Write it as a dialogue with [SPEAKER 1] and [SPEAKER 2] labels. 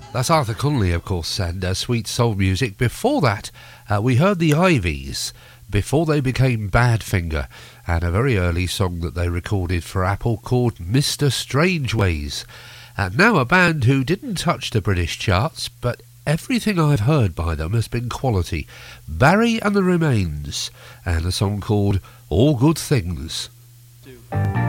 [SPEAKER 1] That's Arthur Conley, of course, and Sweet Soul Music. Before that, we heard the Ivies, before they became Badfinger, and a very early song that they recorded for Apple called Mr. Strangeways. And now a band who didn't touch the British charts, but everything I've heard by them has been quality. Barry and the Remains, and a song called All Good Things.